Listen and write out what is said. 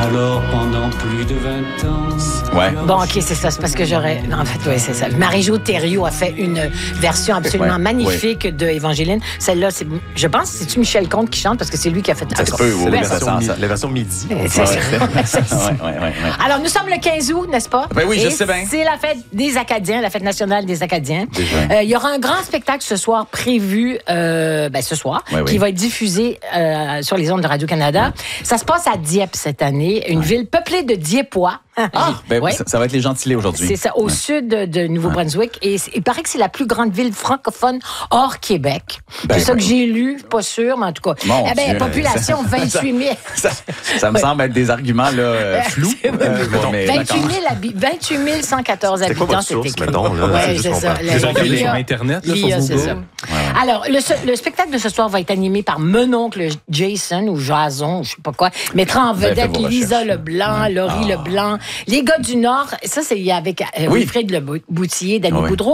Alors pendant plus de 20 ans... Ouais. Bon, OK, c'est ça. C'est parce que j'aurais... Non, en fait, oui, c'est ça. Marie-Jo Thériault a fait une version absolument magnifique de Évangeline. Celle-là, je pense que c'est-tu Michel Comte qui chante parce que c'est lui qui a fait... Ça se peut, oui. La version midi. C'est ça. Ouais. Alors, nous sommes le 15 août, n'est-ce pas? Ben oui, je sais bien. C'est la fête des Acadiens, la fête nationale des Acadiens. Il y aura un grand spectacle ce soir prévu, ce soir, qui va être diffusé sur les ondes de Radio-Canada. Ça se passe à Dieppe cette année, une ville peuplée de Diepois. Ça va être les gentilés aujourd'hui. C'est ça, au sud de Nouveau-Brunswick. Et il paraît que c'est la plus grande ville francophone hors Québec. C'est ça que j'ai lu, pas sûr, mais en tout cas. Population 28 000. Ça me semble être des arguments là, flous. 28 114 habitants. C'est quoi votre source, mettons? Oui, c'est ça. Vous avez sur Internet, là, sur Google? C'est ça. Alors, le spectacle de ce soir va être animé par mon oncle Jason ou Jason, je sais pas quoi, mettra en vedette Lisa Leblanc, Laurie Leblanc, les gars du Nord. Ça, c'est avec Wilfrid Leboutillier, Danny Boudreau.